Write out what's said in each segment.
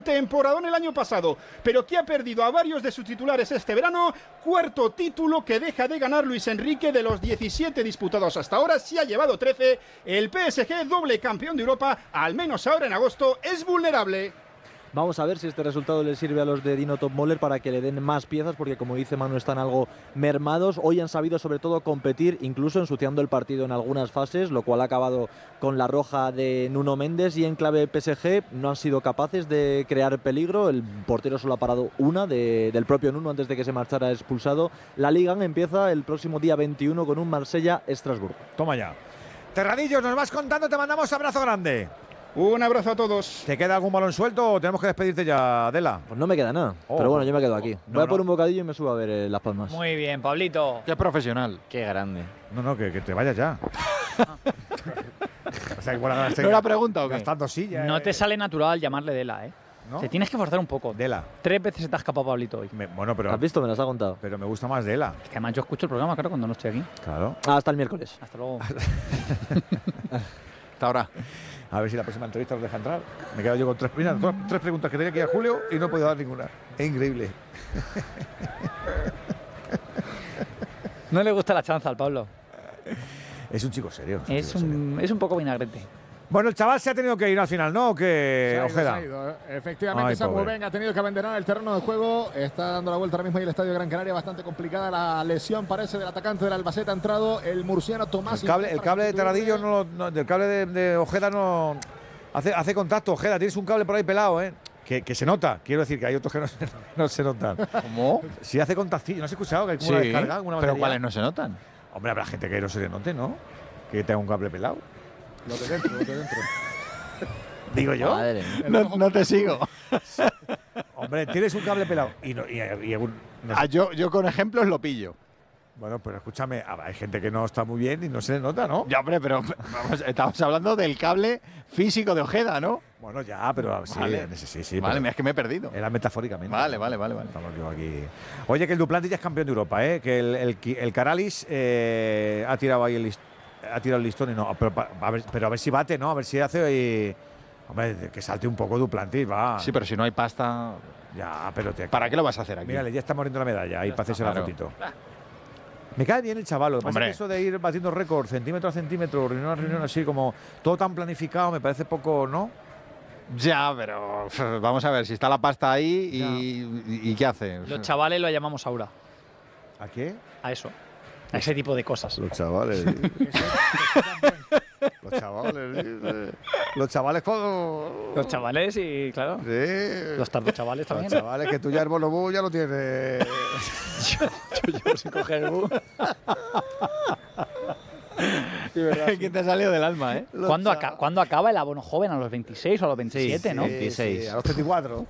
temporadón el año pasado, pero que ha perdido a varios de sus titulares este verano. Cuarto título que deja de ganar Luis Enrique. De los 17 disputados hasta ahora, sí ha llevado 13. El PSG, doble campeón de Europa, al menos ahora en agosto, es vulnerable. Vamos a ver si este resultado le sirve a los de Dino Topmoller para que le den más piezas, porque como dice Manu, están algo mermados. Hoy han sabido sobre todo competir, incluso ensuciando el partido en algunas fases, lo cual ha acabado con la roja de Nuno Méndez, y en clave PSG no han sido capaces de crear peligro. El portero solo ha parado una del propio Nuno antes de que se marchara expulsado. La Liga empieza el próximo día 21 con un Marsella-Estrasburgo. Toma ya. Terradillos, nos vas contando, te mandamos abrazo grande. Un abrazo a todos. ¿Te queda algún balón suelto o tenemos que despedirte ya, Adela? Pues no me queda nada, pero bueno, yo me quedo aquí. Voy a por un bocadillo y me subo a ver Las Palmas. Muy bien, Pablito. Qué profesional. Qué grande. No, que te vayas ya. O sea, igual ahora ¿No era pregunta o qué? Gastando sillas. No te sale natural llamarle Dela, ¿eh? ¿No? Te tienes que forzar un poco. Dela. 3 veces se te ha escapado Pablito hoy. Bueno, pero... ¿Has visto? Me las ha contado. Pero me gusta más Dela. Es que además yo escucho el programa, claro, cuando no estoy aquí. Claro. Hasta el miércoles. Hasta luego. Hasta ahora. A ver si la próxima entrevista nos deja entrar. Me he quedado yo con tres preguntas que tenía que ir a Julio y no he podido dar ninguna. Es increíble. No le gusta la chanza al Pablo. Es un chico serio. Es un poco vinagrete. Bueno, el chaval se ha tenido que ir al final, ¿no? Que Ojeda. Se ha ido. Efectivamente, Ay, Samu pobre. Benga ha tenido que abandonar el terreno de juego. Está dando la vuelta ahora mismo ahí el estadio de Gran Canaria. Bastante complicada la lesión, parece, del atacante del Albacete. Ha entrado el murciano Tomás. El cable de Terradillo, del cable de Ojeda no hace contacto. Ojeda, tienes un cable por ahí pelado, ¿eh? Que se nota. Quiero decir que hay otros que no se notan. ¿Cómo? Sí, hace contactillo. ¿No has escuchado que hay como Sí, una descarga? Una pero batería? ¿cuáles no se notan? Hombre, habrá gente que no se le note, ¿no? Que tenga un cable pelado. Lo de dentro, lo de dentro. Digo yo. Madre. No te sigo. Hombre, tienes un cable pelado. Yo con ejemplos lo pillo. Bueno, pero escúchame, hay gente que no está muy bien y no se le nota, ¿no? Ya, hombre, pero estamos hablando del cable físico de Ojeda, ¿no? Bueno, ya, pero sí, Vale. sí. Vale, pero mira, es que me he perdido. era metafóricamente. Vale. Estamos yo aquí. Oye, que el Duplantis ya es campeón de Europa, ¿eh? Que el Caralis ha tirado ahí el listón y no. Pero a ver si bate, ¿no? A ver si hace ahí. Hombre, que salte un poco Duplantis, va. Sí, pero si no hay pasta, Ya, pero ¿para qué lo vas a hacer aquí? Mírale, ya está muriendo la medalla ahí para hacerse la claro. fotito. Me cae bien el chaval, lo que pasa Hombre. es que eso de ir batiendo récord centímetro a centímetro, reunión a reunión, así como todo tan planificado, me parece poco, ¿no? Ya, pero vamos a ver, si está la pasta ahí y ¿qué hace? Los chavales lo llamamos aura. ¿A qué? A eso. A ese tipo de cosas. Los chavales. Los chavales. Los chavales cuando... Los chavales y, claro, Sí. los tardos chavales también. Los chavales, que tú ya el bonobú ya lo tienes. Yo llevo sin coger el bus. ¿Quién te ha salido del alma, eh? ¿Cuándo acaba el abono joven? ¿A los 26 o a los 27, no? 26. Sí, a los 34.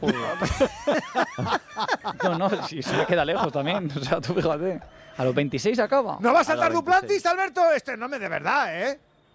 No, si se me queda lejos también. O sea, tú fíjate. A los 26 acaba. ¿No va a saltar los Duplantis, Alberto? No me de verdad, ¿eh?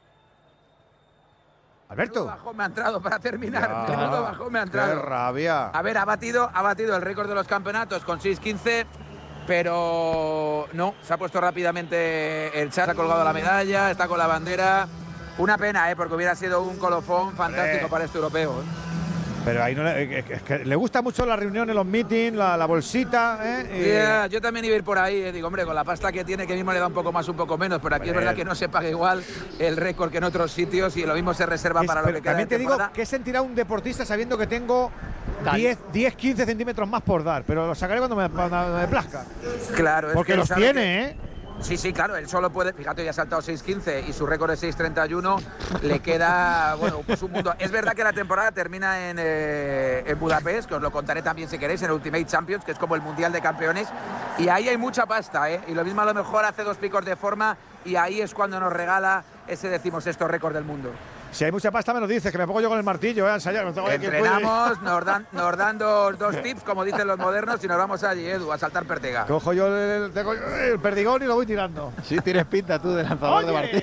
Alberto. Menudo bajón me ha entrado para terminar. Ya. Menudo bajón me ha entrado. ¡Qué rabia! A ver, ha batido el récord de los campeonatos con 6.15, pero no, se ha puesto rápidamente el chat, ha colgado la medalla, está con la bandera. Una pena, porque hubiera sido un colofón fantástico para este europeo. Pero ahí no es que le gusta mucho la reunión, los meetings, la bolsita, Yeah, yo también iba a ir por ahí, digo, hombre, con la pasta que tiene, que mismo le da un poco más, un poco menos, pero aquí es verdad que no se paga igual el récord que en otros sitios y lo mismo se reserva para lo que queda también de te digo, temporada. ¿qué sentirá un deportista sabiendo que tengo 10-15 centímetros más por dar? Pero lo sacaré cuando me plazca. Claro, es Porque que los sabe tiene, que- ¿eh? Sí, claro, él solo puede, fíjate, ya ha saltado 6.15 y su récord es 6.31, le queda, bueno, pues un mundo. Es verdad que la temporada termina en Budapest, que os lo contaré también si queréis, en el Ultimate Champions, que es como el Mundial de Campeones, y ahí hay mucha pasta, y lo mismo a lo mejor hace 2 picos de forma y ahí es cuando nos regala ese 16º récord del mundo. Si hay mucha pasta me lo dices, que me pongo yo con el martillo, a ensayar. Entrenamos, nos dan dos tips, como dicen los modernos, y nos vamos allí, Edu, a saltar pertega. Cojo yo el perdigón y lo voy tirando. Sí, tienes pinta tú de lanzador de martillo.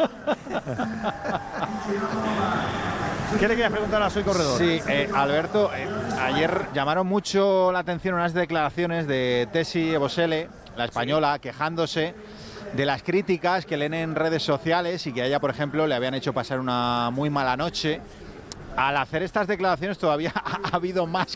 ¿Qué le querías preguntar a Soy Corredor? Sí, Alberto, ayer llamaron mucho la atención unas declaraciones de Tessie Ebosele, la española, quejándose de las críticas que leen en redes sociales y que a ella, por ejemplo, le habían hecho pasar una muy mala noche Al hacer estas declaraciones todavía ha habido más